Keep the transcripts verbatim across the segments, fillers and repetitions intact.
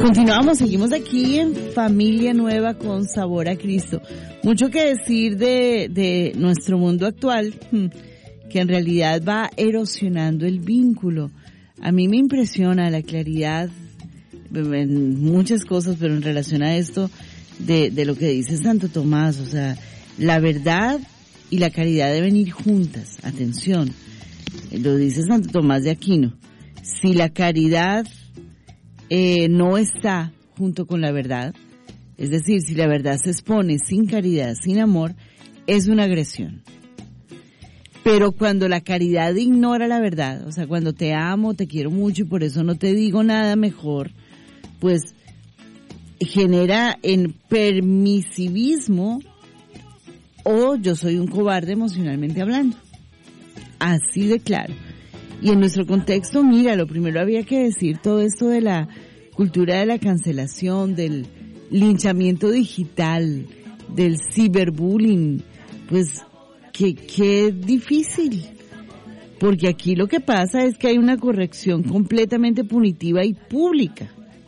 Continuamos, seguimos aquí en Familia Nueva con Sabor a Cristo. Mucho que decir de, de nuestro mundo actual, que en realidad va erosionando el vínculo. A mí me impresiona la claridad en muchas cosas, pero en relación a esto de, de lo que dice Santo Tomás, o sea, la verdad y la caridad deben ir juntas. Atención, lo dice Santo Tomás de Aquino. Si la caridad eh, no está junto con la verdad, es decir, si la verdad se expone sin caridad, sin amor, es una agresión. Pero cuando la caridad ignora la verdad, o sea, cuando te amo, te quiero mucho y por eso no te digo nada mejor, pues genera en permisivismo o yo soy un cobarde emocionalmente hablando. Así de claro. Y en nuestro contexto, mira, lo primero había que decir todo esto de la cultura de la cancelación, del linchamiento digital, del ciberbullying, pues que qué difícil. Porque aquí lo que pasa es que hay una corrección completamente punitiva y pública.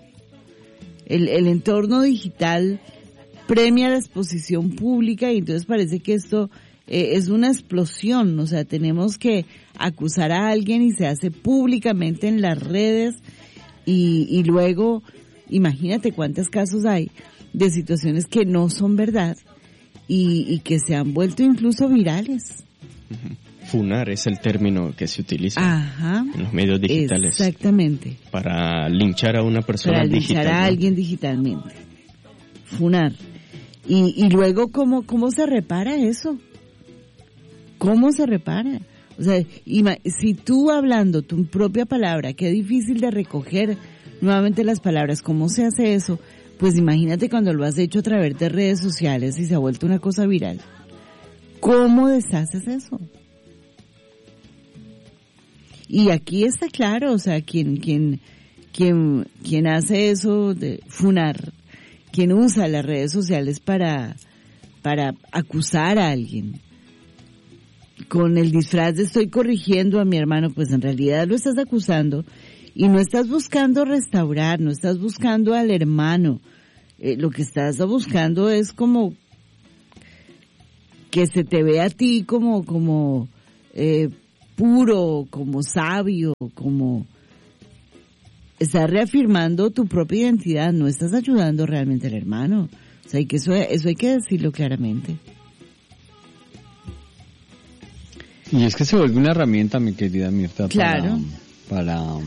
El, el entorno digital premia la exposición pública y entonces parece que esto eh, es una explosión, o sea, tenemos que acusar a alguien y se hace públicamente en las redes y, y luego, imagínate cuántos casos hay de situaciones que no son verdad y, y que se han vuelto incluso virales. Funar es el término que se utiliza Ajá, en los medios digitales. Exactamente. Para linchar a una persona para digital. Para linchar a ¿no? alguien digitalmente. Funar. Y, y luego, ¿cómo, ¿cómo se repara eso? ¿Cómo se repara? O sea, ima, si tú hablando tu propia palabra, qué difícil de recoger nuevamente las palabras, ¿cómo se hace eso? Pues imagínate cuando lo has hecho a través de redes sociales y se ha vuelto una cosa viral. ¿Cómo deshaces eso? Y aquí está claro, o sea, quien, quien, quien, quien hace eso de funar, quien usa las redes sociales para, para acusar a alguien, con el disfraz de estoy corrigiendo a mi hermano, pues en realidad lo estás acusando y no estás buscando restaurar, no estás buscando al hermano, eh, lo que estás buscando es como que se te vea a ti como, como, eh, puro, como sabio, como estás reafirmando tu propia identidad, no estás ayudando realmente al hermano. O sea, y que eso, eso hay que decirlo claramente. Y es que se vuelve una herramienta, mi querida Mirta, claro. para, para um,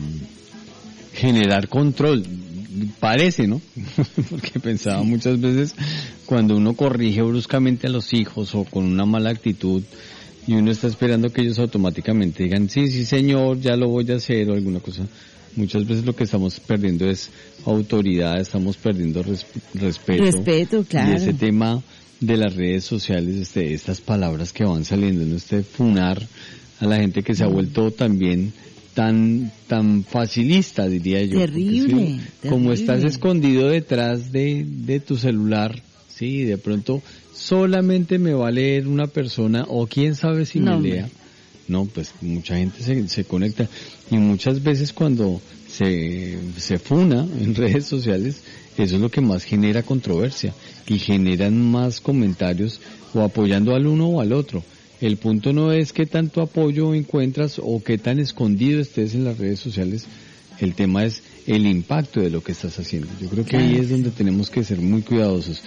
generar control. Parece, ¿no? Porque pensaba sí. muchas veces cuando uno corrige bruscamente a los hijos o con una mala actitud, y uno está esperando que ellos automáticamente digan, sí, sí señor, ya lo voy a hacer o alguna cosa. Muchas veces lo que estamos perdiendo es autoridad, estamos perdiendo res, respeto. Respeto, claro. Y ese tema de las redes sociales, este, estas palabras que van saliendo, ¿no? Este funar a la gente que se ha vuelto también tan tan facilista, diría yo. Terrible, porque, ¿sí? terrible. Como estás escondido detrás de, de tu celular, sí, de pronto solamente me va a leer una persona o quién sabe si no, me lea. Me. No, pues mucha gente se, se conecta y muchas veces cuando se, se funa en redes sociales, eso es lo que más genera controversia y generan más comentarios o apoyando al uno o al otro. El punto no es qué tanto apoyo encuentras o qué tan escondido estés en las redes sociales, el tema es el impacto de lo que estás haciendo. Yo creo que ahí es donde tenemos que ser muy cuidadosos.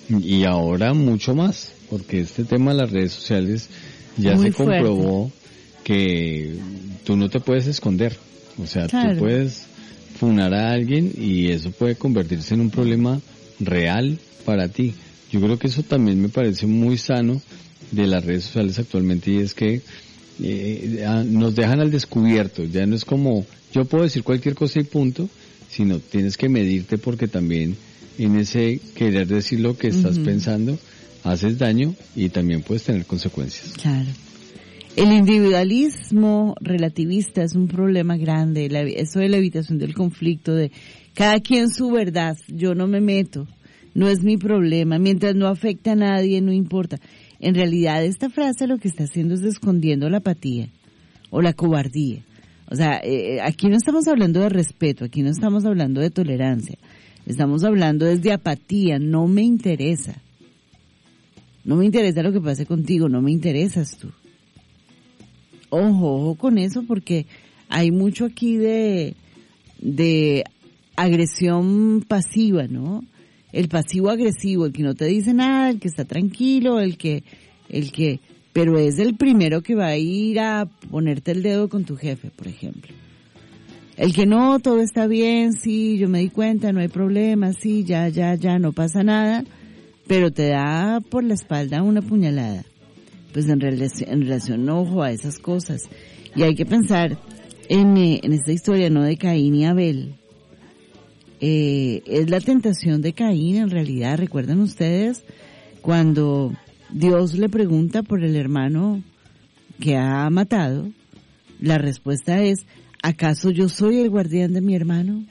Y ahora mucho más, porque este tema de las redes sociales ya Muy se comprobó fuerte. Que tú no te puedes esconder. O sea, claro. tú puedes funar a alguien y eso puede convertirse en un problema real para ti. Yo creo que eso también me parece muy sano de las redes sociales actualmente y es que eh, nos dejan al descubierto. Ya no es como yo puedo decir cualquier cosa y punto, sino tienes que medirte porque también en ese querer decir lo que estás uh-huh. pensando, haces daño y también puedes tener consecuencias. Claro. El individualismo relativista es un problema grande, la, eso de la evitación del conflicto, de cada quien su verdad, yo no me meto, no es mi problema, mientras no afecte a nadie, no importa. En realidad esta frase lo que está haciendo es escondiendo la apatía o la cobardía. O sea, eh, aquí no estamos hablando de respeto, aquí no estamos hablando de tolerancia. Estamos hablando desde apatía, no me interesa. No me interesa lo que pase contigo, no me interesas tú. Ojo, ojo con eso porque hay mucho aquí de, de agresión pasiva, ¿no? El pasivo agresivo, el que no te dice nada, el que está tranquilo, el que, el que, pero es el primero que va a ir a ponerte el dedo con tu jefe, por ejemplo. El que no, todo está bien, sí, yo me di cuenta, no hay problema, sí, ya, ya, ya, no pasa nada, pero te da por la espalda una puñalada. Pues en relación, en relación, ojo a esas cosas. Y hay que pensar en, eh, en esta historia, ¿no? De Caín y Abel. Eh, es la tentación de Caín en realidad. ¿Recuerdan ustedes cuando Dios le pregunta por el hermano que ha matado? La respuesta es, ¿acaso yo soy el guardián de mi hermano?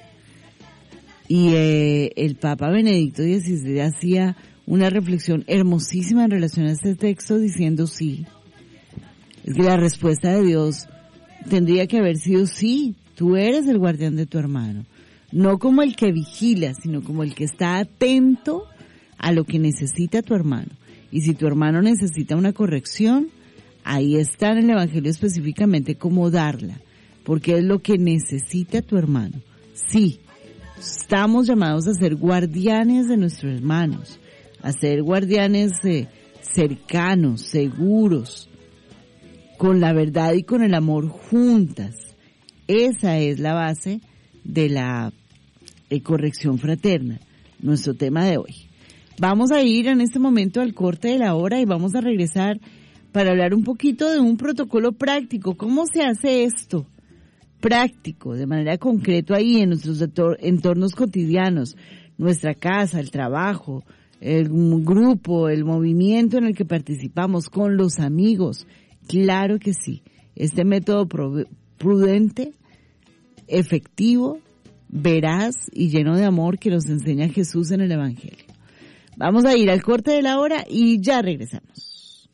Y eh, el Papa Benedicto dieciséis hacía una reflexión hermosísima en relación a este texto diciendo sí. Es que la respuesta de Dios tendría que haber sido sí, tú eres el guardián de tu hermano. No como el que vigila, sino como el que está atento a lo que necesita tu hermano. Y si tu hermano necesita una corrección, ahí está en el Evangelio específicamente cómo darla. Porque es lo que necesita tu hermano. Sí, estamos llamados a ser guardianes de nuestros hermanos, a ser guardianes eh, cercanos, seguros, con la verdad y con el amor juntas. Esa es la base de la eh, corrección fraterna, nuestro tema de hoy. Vamos a ir en este momento al corte de la hora y vamos a regresar para hablar un poquito de un protocolo práctico. ¿Cómo se hace esto? Práctico, de manera concreta ahí en nuestros entornos cotidianos, nuestra casa, el trabajo, el grupo, el movimiento en el que participamos, con los amigos. Claro que sí. Este método prudente, efectivo, veraz y lleno de amor que nos enseña Jesús en el Evangelio. Vamos a ir al corte de la hora y ya regresamos.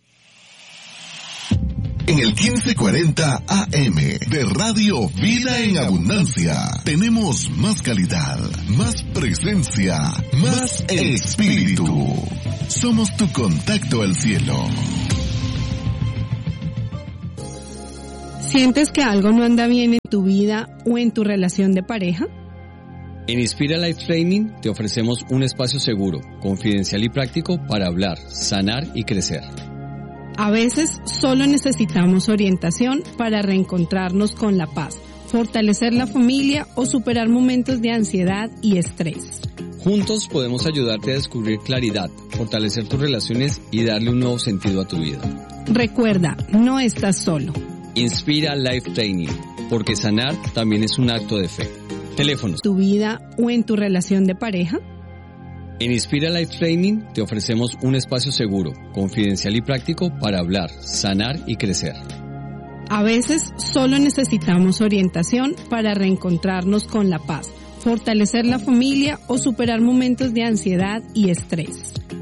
En el quince cuarenta A M de Radio Vida en Abundancia tenemos más calidad, más presencia, más espíritu. Somos tu contacto al cielo. ¿Sientes que algo no anda bien en tu vida o en tu relación de pareja? En Inspira Life Training te ofrecemos un espacio seguro, confidencial y práctico para hablar, sanar y crecer. A veces solo necesitamos orientación para reencontrarnos con la paz, fortalecer la familia o superar momentos de ansiedad y estrés. Juntos podemos ayudarte a descubrir claridad, fortalecer tus relaciones y darle un nuevo sentido a tu vida. Recuerda, no estás solo. Inspira Life Training, porque sanar también es un acto de fe. Teléfonos. ¿Tu vida o en tu relación de pareja? En Inspira Life Training te ofrecemos un espacio seguro, confidencial y práctico para hablar, sanar y crecer. A veces solo necesitamos orientación para reencontrarnos con la paz, fortalecer la familia o superar momentos de ansiedad y estrés.